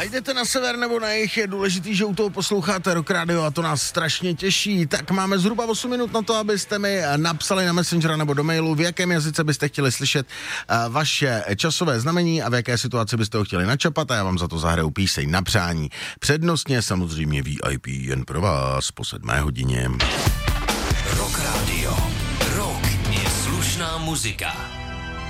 Ať jdete na sever nebo na jih, je důležitý, že u toho posloucháte Rock Radio a to nás strašně těší. Tak máme zhruba 8 minut na to, abyste mi napsali na Messengera nebo do mailu, v jakém jazyce byste chtěli slyšet vaše časové znamení a v jaké situaci byste ho chtěli načapat a já vám za to zahraju píseň na přání. Přednostně samozřejmě VIP jen pro vás po 7 hodině. Rock Radio. Rock je slušná muzika.